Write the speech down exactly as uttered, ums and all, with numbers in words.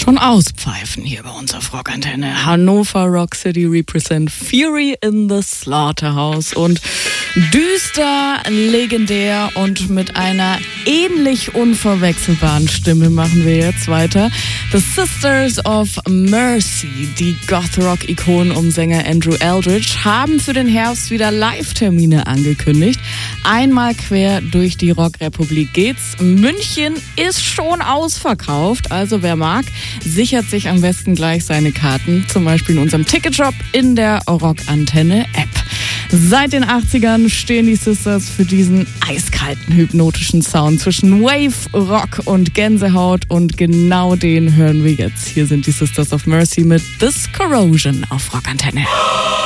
schon auspfeifen hier bei uns auf Rockantenne. Hannover Rock City represent Fury in the Slaughterhouse. Und düster, legendär und mit einer ähnlich unverwechselbaren Stimme machen wir jetzt weiter. The Sisters of Mercy, die Goth-Rock-Ikonen um Sänger Andrew Eldridge, haben für den Herbst wieder Live-Termine angekündigt. Einmal quer durch die Rockrepublik geht's. München ist schon ausverkauft, also wer mag, sichert sich am besten gleich seine Karten, zum Beispiel in unserem Ticketshop in der Rockantenne-App. Seit den achtzigern stehen die Sisters für diesen eiskalten, hypnotischen Sound zwischen Wave, Rock und Gänsehaut, und genau den hören wir jetzt. Hier sind die Sisters of Mercy mit This Corrosion auf Rockantenne.